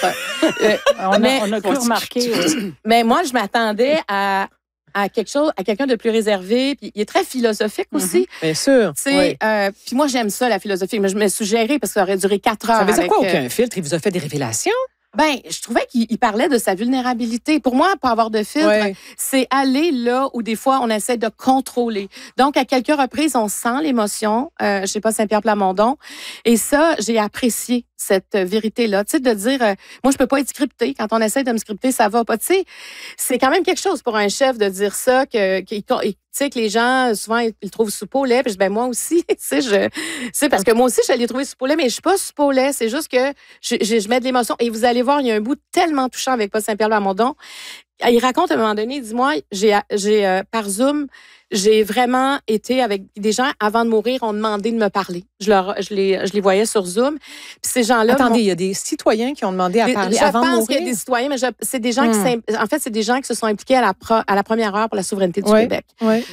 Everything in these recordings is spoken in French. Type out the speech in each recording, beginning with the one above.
On a pu remarquer. Mais moi, je m'attendais à quelque chose, à quelqu'un de plus réservé. Puis il est très philosophique aussi. Bien sûr. Oui. Puis moi, j'aime ça, la philosophie. Mais je me suis gérée parce que ça aurait duré 4 heures. Ça veut dire quoi, aucun filtre? Il vous a fait des révélations? Ben, je trouvais qu'il parlait de sa vulnérabilité. Pour moi, pas avoir de filtre, c'est aller là où des fois on essaie de contrôler. Donc, à quelques reprises, on sent l'émotion. Je sais pas, Saint-Pierre Plamondon. Et ça, j'ai apprécié cette vérité-là. Tu sais, de dire, moi, je peux pas être scriptée. Quand on essaie de me scripter, ça va pas. Tu sais, c'est quand même quelque chose pour un chef de dire ça, tu sais, que les gens, souvent, ils le trouvent soupe au lait. Puis ben, moi aussi, tu sais, parce que moi aussi, je l'ai trouvé soupe au lait, mais je suis pas soupe au lait. C'est juste que je mets de l'émotion. Et vous allez voir, il y a un bout tellement touchant avec Paul Saint-Pierre Plamondon. Il raconte à un moment donné, dis-moi, par Zoom, j'ai vraiment été avec des gens, avant de mourir, ont demandé de me parler. Je les voyais sur Zoom. Puis ces gens-là... Attendez, il y a des citoyens qui ont demandé à parler avant de mourir? Je pense qu'il y a des citoyens, mais c'est des gens en fait, c'est des gens qui se sont impliqués à la première heure pour la souveraineté du Québec. Oui.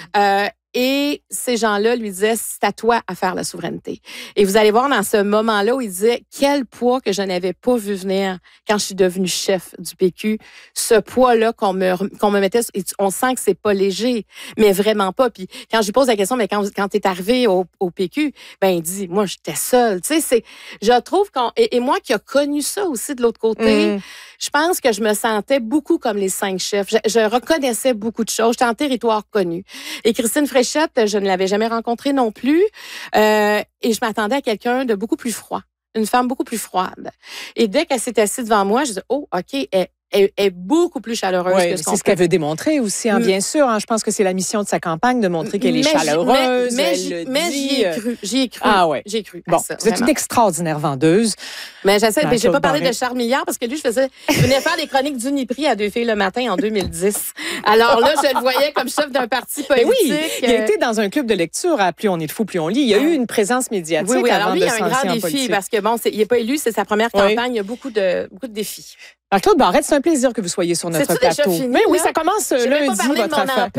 Et ces gens-là lui disaient, c'est à toi à faire la souveraineté. Et vous allez voir dans ce moment-là où il disait, quel poids que je n'avais pas vu venir quand je suis devenue chef du PQ. Ce poids-là qu'on me mettait, on sent que c'est pas léger, mais vraiment pas. Puis quand je lui pose la question, mais quand t'es arrivé au PQ, ben il dit, moi j'étais seule. Tu sais, je trouve et moi qui a connu ça aussi de l'autre côté, je pense que je me sentais beaucoup comme les 5 chefs. Je reconnaissais beaucoup de choses. J'étais en territoire connu. Et Christine Fréchette, je ne l'avais jamais rencontrée non plus. Et je m'attendais à quelqu'un de beaucoup plus froid. Une femme beaucoup plus froide. Et dès qu'elle s'est assise devant moi, je dis, oh, OK, elle est beaucoup plus chaleureuse que ce qu'on c'est ce qu'elle veut démontrer aussi, bien sûr. Je pense que c'est la mission de sa campagne de montrer qu'elle est chaleureuse. Mais j'y ai cru. J'y ai cru. Ah ouais. J'ai cru. Bon, ça, vous êtes une extraordinaire vendeuse. Mais j'ai pas parlé de Charles Milliard parce que lui, je venais faire des chroniques d'Uniprix à 2 filles le matin en 2010. Alors là, je le voyais comme chef d'un parti politique. Mais oui, il a été dans un club de lecture à Plus on est de fou, plus on lit. Il y a eu une présence médiatique alors avant lui, de il y a un grand défi politique. parce que bon, il n'est pas élu, c'est sa première campagne. Il y a beaucoup de défis. Alors, Claude Barrette, c'est un plaisir que vous soyez sur notre plateau. Fini, mais oui, ça commence lundi, votre affaire.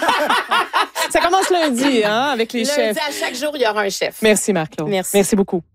Ça commence lundi, avec les chefs. Lundi, à chaque jour, il y aura un chef. Merci, Marc-Claude. Merci beaucoup.